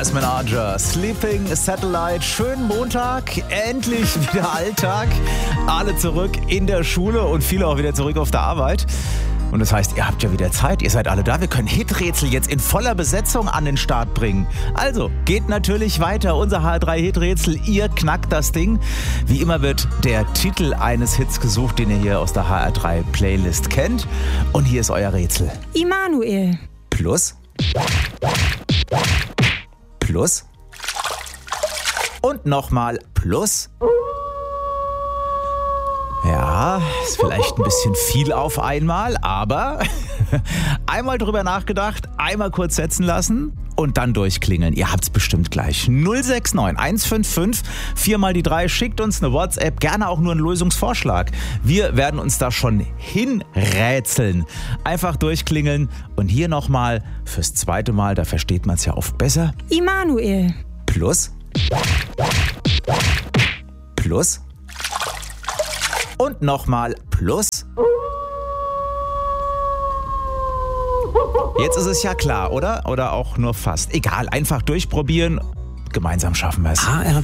Jasmine Archer, Sleeping Satellite, schönen Montag, endlich wieder Alltag, alle zurück in der Schule und viele auch wieder zurück auf der Arbeit. Und das heißt, ihr habt ja wieder Zeit, ihr seid alle da, wir können Hiträtsel jetzt in voller Besetzung an den Start bringen. Also, geht natürlich weiter, unser HR3 Hiträtsel, ihr knackt das Ding. Wie immer wird der Titel eines Hits gesucht, den ihr hier aus der HR3 Playlist kennt. Und hier ist euer Rätsel. Immanuel. Plus. Plus. Und nochmal plus. Ja, ist vielleicht ein bisschen viel auf einmal, aber einmal drüber nachgedacht, einmal kurz setzen lassen und dann durchklingeln. Ihr habt's bestimmt gleich. 069 155 4 mal die 3. Schickt uns eine WhatsApp, gerne auch nur einen Lösungsvorschlag. Wir werden uns da schon hinrätseln. Einfach durchklingeln und hier nochmal fürs zweite Mal, da versteht man es ja oft besser. Immanuel. Plus. Plus. Und nochmal plus. Jetzt ist es ja klar, oder? Oder auch nur fast. Egal, einfach durchprobieren. Gemeinsam schaffen wir es. HR3